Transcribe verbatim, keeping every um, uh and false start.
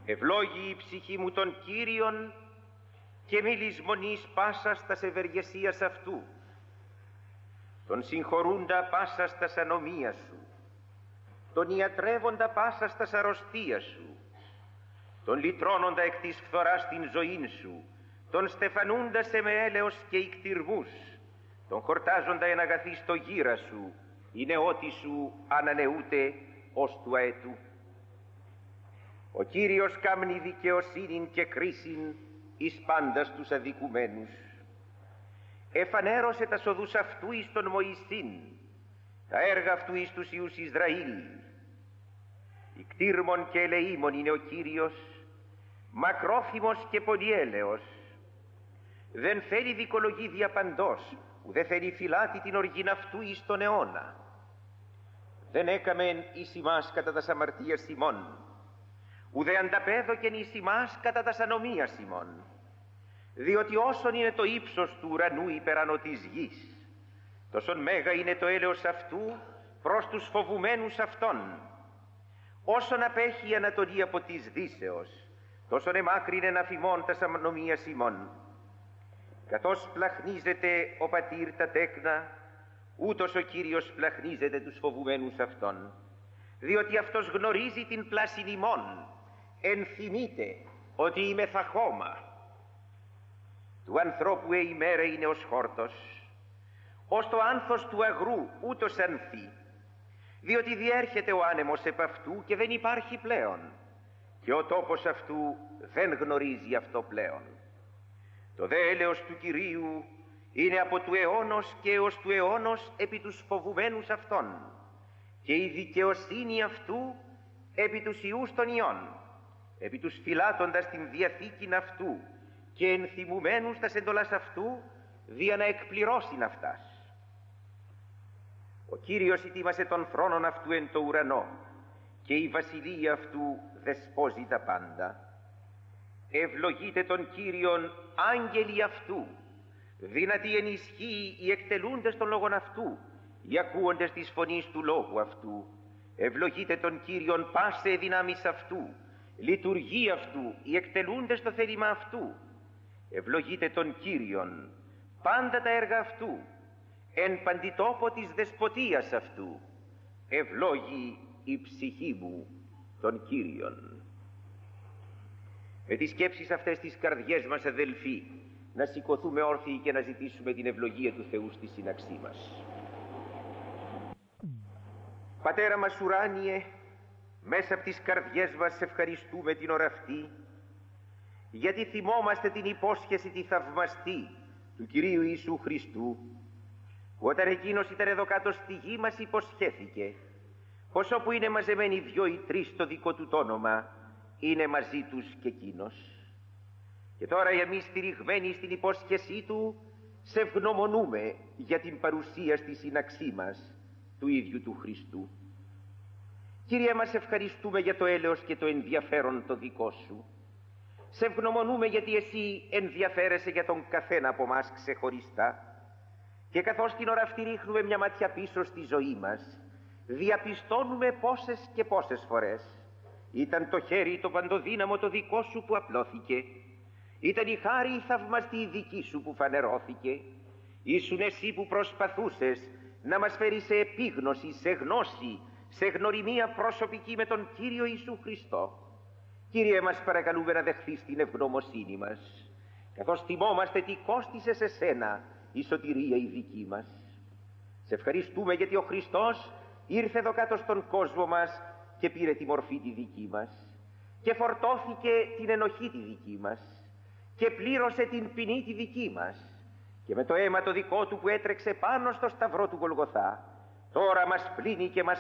Ευλόγη η ψυχή μου τον Κύριον και μη λησμονείς πάσας τας ευεργεσίας αυτού, τον συγχωρούντα πάσας τας ανομίας σου, τον ιατρεύοντα πάσας τας αρρωστίας σου, τον λυτρώνοντα εκ της φθοράς την ζωήν σου, τον στεφανούντα σε με έλεος και ικτυρμούς, τον χορτάζοντα εν αγαθή στο γύρα σου, η νεότη σου ανανεούται ως του αετού. Ο Κύριος κάμνει δικαιοσύνην και κρίσιν εις πάντας τους αδικουμένους. Εφανέρωσε τα οδούς αυτού εις τον Μωυσήν, τα έργα αυτού εις τους Υιούς Ισραήλ. Ικτύρμον και ελεήμον είναι ο Κύριος, μακρόθυμος και πολυέλεος. Δεν θέλει δικολογή διαπαντός, ουδέ θέλει φυλάτη την οργήν αυτού εις τον αιώνα. Δεν έκαμεν εις ημάς κατά τας αμαρτίας ημών, ουδέ ανταπέδοκεν εις ημάς κατά τας ανομίας ημών, διότι όσον είναι το ύψος του ουρανού υπεράνω της γης, τόσον μέγα είναι το έλεος αυτού προς τους φοβουμένους αυτόν. Όσον απέχει η Ανατολή από της Δύσεως, τόσον εμάκρυνε να φημών τας ανομίας ημών. Καθώς πλαχνίζεται ο πατήρ τα τέκνα, ούτως ο Κύριος πλαχνίζεται τους φοβουμένους αυτόν, διότι αυτός γνωρίζει την πλάσιν ημών, ενθυμείται ότι είμαι θα χώμα. Του ανθρώπου η ημέρα είναι ως χόρτος, ως το άνθος του αγρού ούτως ανθεί, διότι διέρχεται ο άνεμος επ' αυτού και δεν υπάρχει πλέον, και ο τόπος αυτού δεν γνωρίζει αυτό πλέον. Το δε έλεος του Κυρίου είναι από του αιώνος και έως του αιώνος επί τους φοβουμένους αυτών, και η δικαιοσύνη αυτού επί τους Υιούς των Υιών, επί τους φυλάτοντας την διαθήκην αυτού και ενθυμουμένους τας εντολάς αυτού, δια να εκπληρώσιν αυτάς. Ο Κύριος ετοίμασε τον θρόνον αυτού εν το ουρανό, και η βασιλεία αυτού δεσπόζει τα πάντα. Ευλογείτε τον Κύριον άγγελοι αυτού, δυνατοί ενισχύει οι εκτελούντες των λόγων αυτού, οι ακούοντες της φωνής του λόγου αυτού. Ευλογείτε τον Κύριον πάσε δυνάμεις αυτού, λειτουργεί αυτού, οι εκτελούντες το θέλημα αυτού. Ευλογείτε τον Κύριον πάντα τα έργα αυτού, εν παντιτόπο της δεσποτείας αυτού. Ευλόγη η ψυχή μου τον Κύριον. Με τις σκέψεις αυτές τις καρδιές μας, αδελφοί, να σηκωθούμε όρθιοι και να ζητήσουμε την ευλογία του Θεού στη σύναξή μας. Πατέρα μας ουράνιε, μέσα από τις καρδιές μας σε ευχαριστούμε την ώρα αυτή, γιατί θυμόμαστε την υπόσχεση τη θαυμαστή του Κυρίου Ιησού Χριστού, που όταν εκείνος ήταν εδώ κάτω στη γη μας υποσχέθηκε πως όπου είναι μαζεμένοι δυο ή τρεις στο δικό του το όνομα, είναι μαζί τους και εκείνος. Και τώρα εμείς στηριγμένοι στην υπόσχεσή του, σε ευγνωμονούμε για την παρουσία στη σύναξή μας του ίδιου του Χριστού. Κύριε μας, ευχαριστούμε για το έλεος και το ενδιαφέρον το δικό σου. Σε ευγνωμονούμε γιατί εσύ ενδιαφέρεσαι για τον καθένα από μας ξεχωριστά, και καθώς την ώρα αυτή ρίχνουμε μια ματιά πίσω στη ζωή μας, διαπιστώνουμε πόσες και πόσες φορές ήταν το χέρι το παντοδύναμο το δικό σου που απλώθηκε, ήταν η χάρη η θαυμαστή η δική σου που φανερώθηκε, ήσουν εσύ που προσπαθούσες να μας φέρει σε επίγνωση, σε γνώση, σε γνωριμία προσωπική με τον Κύριο Ιησού Χριστό. Κύριε μας, παρακαλούμε να δεχθείς την ευγνωμοσύνη μας, καθώς θυμόμαστε τι κόστισε σε σένα η σωτηρία η δική μας. Σε ευχαριστούμε γιατί ο Χριστός ήρθε εδώ κάτω στον κόσμο μας και πήρε τη μορφή τη δική μας και φορτώθηκε την ενοχή τη δική μας και πλήρωσε την ποινή τη δική μας, και με το αίμα το δικό του που έτρεξε πάνω στο σταυρό του Γολγοθά τώρα μας πλύνει και μας